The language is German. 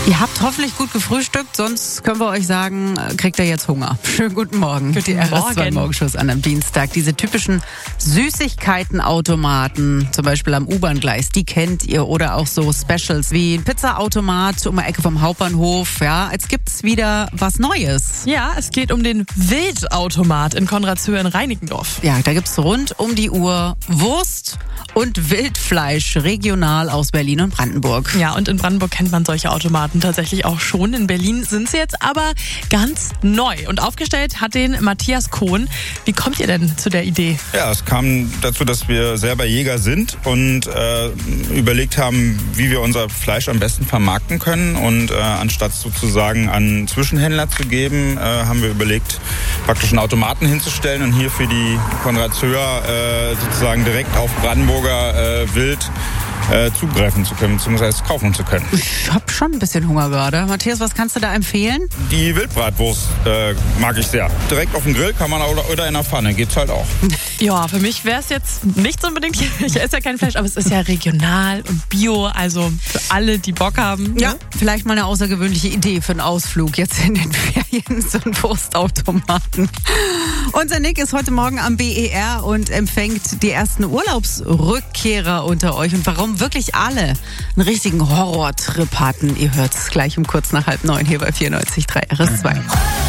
Ihr habt hoffentlich gut gefrühstückt, sonst können wir euch sagen, kriegt ihr jetzt Hunger. Schönen guten Morgen. Guten Die RS2 Morgen. Morgenschuss an einem Dienstag. Diese typischen Süßigkeitenautomaten, zum Beispiel am U-Bahn-Gleis, die kennt ihr. Oder auch so Specials wie ein Pizzaautomat um die Ecke vom Hauptbahnhof. Ja, jetzt gibt's wieder was Neues. Ja, es geht um den Wildautomat in Konradshöhe in Reinickendorf. Ja, da gibt's rund um die Uhr Wurst und Wildfleisch regional aus Berlin und Brandenburg. Ja, und in Brandenburg kennt man solche Automaten tatsächlich auch schon. In Berlin sind sie jetzt aber ganz neu. Und aufgestellt hat den Matthias Kohn. Wie kommt ihr denn zu der Idee? Ja, es kam dazu, dass wir selber Jäger sind und überlegt haben, wie wir unser Fleisch am besten vermarkten können. Und anstatt sozusagen an Zwischenhändler zu geben, haben wir überlegt, praktisch einen Automaten hinzustellen und hier für die Konradshöher sozusagen direkt auf Brandenburger Wild zugreifen zu können, beziehungsweise kaufen zu können. Ich hab schon ein bisschen Hunger gerade. Matthias, was kannst du da empfehlen? Die Wildbratwurst mag ich sehr. Direkt auf dem Grill kann man oder in der Pfanne, geht's halt auch. Ja, für mich wäre es jetzt nichts unbedingt. Ich esse ja kein Fleisch, aber es ist ja regional und bio, also für alle, die Bock haben. Ja, vielleicht mal eine außergewöhnliche Idee für einen Ausflug jetzt in den Ferien, so einen Wurstautomaten. Unser Nick ist heute Morgen am BER und empfängt die ersten Urlaubsrückkehrer unter euch. Und warum wirklich alle einen richtigen Horrortrip hatten, ihr hört es gleich um kurz nach 8:30 hier bei 94.3 RS2.